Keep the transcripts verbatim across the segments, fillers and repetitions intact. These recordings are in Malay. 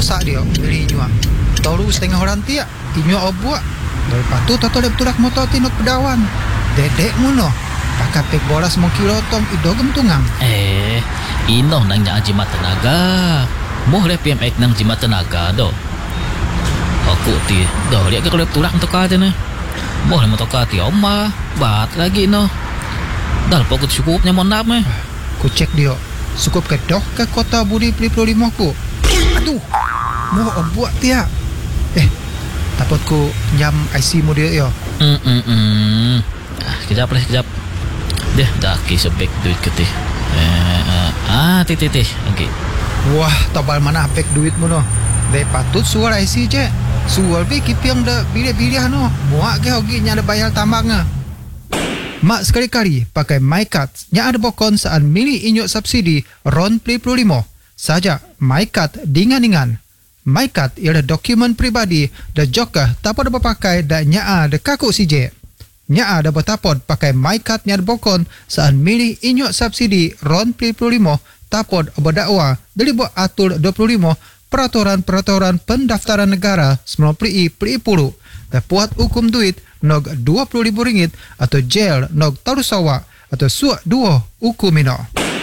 masak dia beli inyo. Tahu setengah orang tiak inyo obuak. Lepas tu tato dia betulah motor tinuk pedawan. Dedek muno. Pakai pek bolas mau kilotong ido gentungang. Eh, ino nang nya jimat tenaga. Moh le P M X nang jimat tenaga do. Aku ti, do lihat ke kalau betulah untuk aja nih. Moh le motor ti oma, bat lagi no. Dal pokok cukupnya mon nap meh. Ku cek dia. Cukup ke doh ke kota Budi P dua puluh lima ku. Aduh. Mau obuak tiak. Eh, takut ku jam I C mu dia yo. Hmm hmm hmm. Ah, kejap lah, kejap. Deh, dah kisah back duit ke teh. Eh, uh, ah, teh teh teh. Okey. Wah, tobal mana pek duit mu no. Deh patut suar I C je. Suar bi kipiang dah bilih-bilih no. Muak ke hogi nya ada bayar tambangnya. Mak sekali-kali pakai MyCard nya ada bokon saat milih inyo subsidi RON P dua puluh lima. Saja MyCard dingan-dingan. MyCard ialah dokumen pribadi dan juga tak pada berpakai dan nya ada kaku C J. Nya ada bertapod pakai MyCard nya ada bokon saat milih inyo subsidi RON P dua puluh lima tapod berdakwa dari buat atur dua puluh lima Peraturan-Peraturan Pendaftaran Negara sembilan puluh I P sepuluh dan puat hukum duit nog dua puluh ribu ringgit atau jail nog tarusawa atau suak dua hukum ino.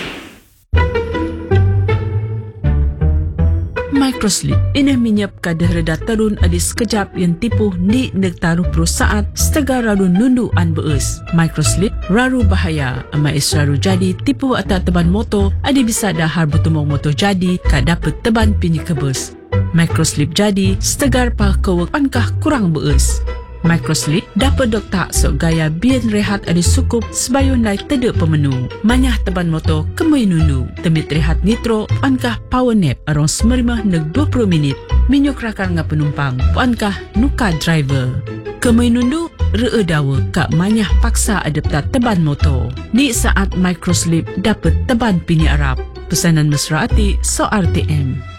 Microslip ini minyap kadah reda tarun adi sekejap yang tipu ni nek taruh perusahaan setegar raru nundu an beus. Microslip raru bahaya ama is raru jadi tipu atas teban motor adi bisa dahar bertumong motor jadi ka dapat teban pinyi kebus. Microslip jadi setegar pa kewek pankah kurang beus. Microslip dapat dok tak sok gaya bian rehat ada sukup sebayun lai tedek pemenu. Manyah teban motor kemui nundu. Temit rehat nitro pankah power nap arong semerimah neg dua puluh minit. Minyuk rakan ngah penumpang pankah nuka driver. Kemui nundu ree dawa kak manyah paksa adep tak teban motor. Ni saat Microslip dapat teban pini Arab. Pesanan mesra ati so R T M.